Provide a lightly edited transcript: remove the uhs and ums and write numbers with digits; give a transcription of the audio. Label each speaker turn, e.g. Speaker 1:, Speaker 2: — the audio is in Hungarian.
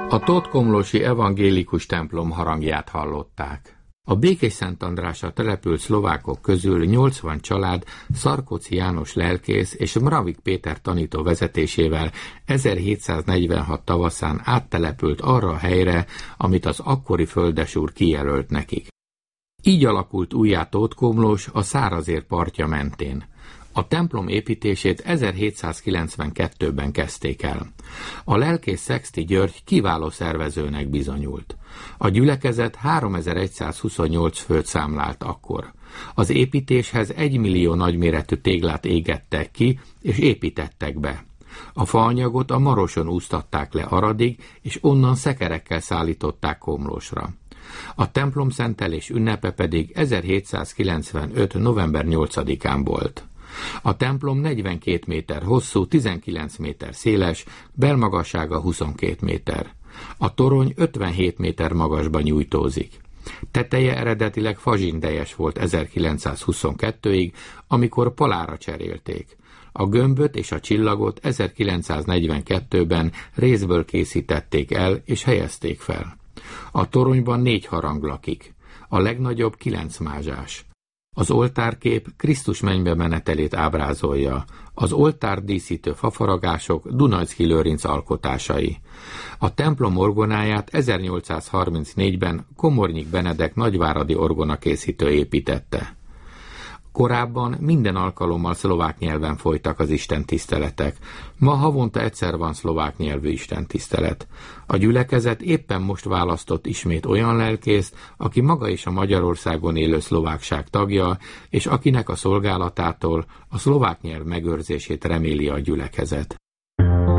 Speaker 1: A tótkomlósi evangélikus templom harangját hallották. A Békésszentandrásra települt szlovákok közül 80 család Szarkóczy János lelkész és Mravik Péter tanító vezetésével 1746 tavaszán áttelepült arra a helyre, amit az akkori földesúr kijelölt nekik. Így alakult újjá Tótkomlós a Szárazér partja mentén. A templom építését 1792-ben kezdték el. A lelkész Szexti György kiváló szervezőnek bizonyult. A gyülekezet 3128 főt számlált akkor. Az építéshez 1 millió nagyméretű téglát égettek ki, és építettek be. A faanyagot a Maroson úsztatták le Aradig, és onnan szekerekkel szállították Komlósra. A templom szentelés ünnepe pedig 1795. november 8-án volt. A templom 42 méter hosszú, 19 méter széles, belmagassága 22 méter. A torony 57 méter magasba nyújtózik. Teteje eredetileg fazsindejes volt 1922-ig, amikor palára cserélték. A gömböt és a csillagot 1942-ben rézből készítették el és helyezték fel. A toronyban 4 harang lakik. A legnagyobb 9 mázsás. Az oltárkép Krisztus mennybe menetelét ábrázolja, az oltár díszítő fafaragások Dunajcki Lőrinc alkotásai. A templom orgonáját 1834-ben Komornyik Benedek nagyváradi orgonakészítő építette. Korábban minden alkalommal szlovák nyelven folytak az istentiszteletek. Ma havonta egyszer van szlovák nyelvű istentisztelet. A gyülekezet éppen most választott ismét olyan lelkészt, aki maga is a Magyarországon élő szlovákság tagja, és akinek a szolgálatától a szlovák nyelv megőrzését reméli a gyülekezet.